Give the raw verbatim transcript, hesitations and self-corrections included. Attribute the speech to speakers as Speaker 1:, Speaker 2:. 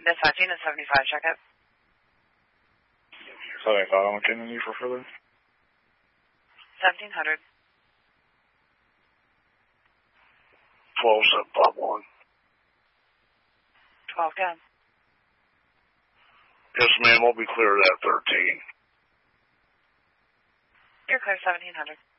Speaker 1: Dispatching is seventy-five, check it.
Speaker 2: seventy-five on Kennedy for further.
Speaker 1: seventeen hundred.
Speaker 2: twelve seven five one.
Speaker 1: twelve ten.
Speaker 2: Yes, ma'am, we'll be clear at thirteen.
Speaker 1: You're clear, seventeen hundred.